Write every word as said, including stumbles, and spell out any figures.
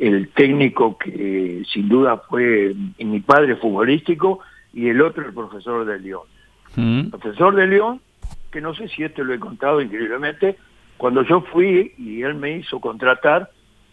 el técnico que sin duda fue mi padre futbolístico, y el otro el profesor de León. Mm. El profesor de León, que no sé si esto lo he contado increíblemente, cuando yo fui y él me hizo contratar,